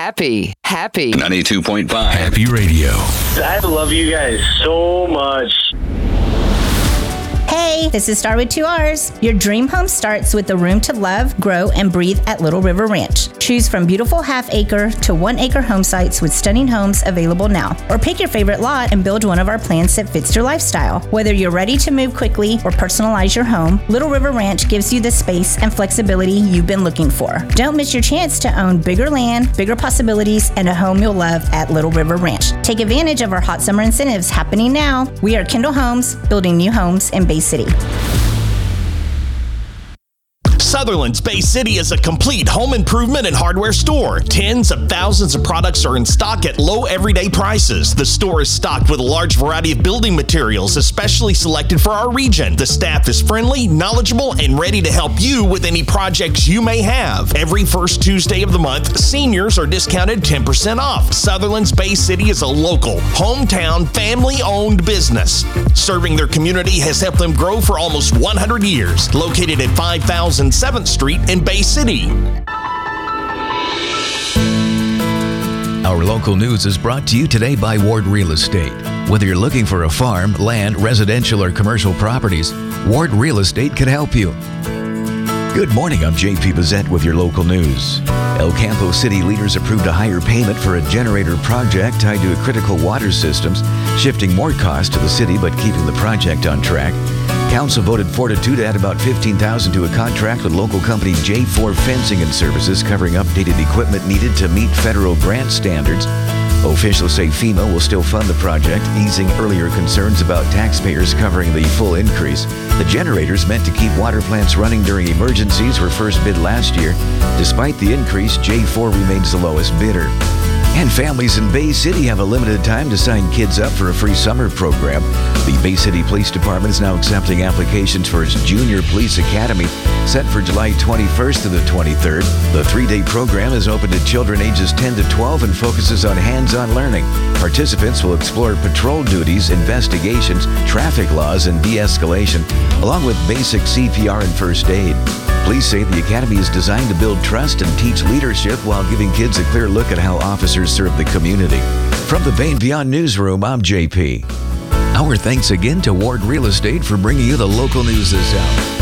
Happy 92.5 Happy Radio. I love you guys so much. Hey, this is Star with 2 R's. Your dream home starts with the room to love, grow, and breathe at Little River Ranch. Choose from beautiful half-acre to 1-acre home sites with stunning homes available now. Or pick your favorite lot and build one of our plans that fits your lifestyle. Whether you're ready to move quickly or personalize your home, Little River Ranch gives you the space and flexibility you've been looking for. Don't miss your chance to own bigger land, bigger possibilities, and a home you'll love at Little River Ranch. Take advantage of our hot summer incentives happening now. We are Kendall Homes, building new homes in Bay City. Sutherland's Bay City is a complete home improvement and hardware store. Tens of thousands of products are in stock at low everyday prices. The store is stocked with a large variety of building materials, especially selected for our region. The staff is friendly, knowledgeable, and ready to help you with any projects you may have. Every first Tuesday of the month, seniors are discounted 10% off. Sutherland's Bay City is a local, hometown, family-owned business. Serving their community has helped them grow for almost 100 years. Located at 5007th Street in Bay City. Our local news is brought to you today by Ward Real Estate. Whether you're looking for a farm, land, residential, or commercial properties, Ward Real Estate can help you. Good morning, I'm JP Bazette with your local news. El Campo City leaders approved a higher payment for a generator project tied to critical water systems, shifting more cost to the city but keeping the project on track. Council voted 4-2 to add about $15,000 to a contract with local company J4 Fencing and Services, covering updated equipment needed to meet federal grant standards. Officials say FEMA will still fund the project, easing earlier concerns about taxpayers covering the full increase. The generators meant to keep water plants running during emergencies were first bid last year. Despite the increase, J4 remains the lowest bidder. And families in Bay City have a limited time to sign kids up for a free summer program. The Bay City Police Department is now accepting applications for its Junior Police Academy, set for July 21st to the 23rd. The 3-day program is open to children ages 10 to 12 and focuses on hands-on learning. Participants will explore patrol duties, investigations, traffic laws, and de-escalation, along with basic CPR and first aid. Police say the academy is designed to build trust and teach leadership while giving kids a clear look at how officers serve the community. From the Bay and Beyond Newsroom, I'm JP. Our thanks again to Ward Real Estate for bringing you the local news this hour.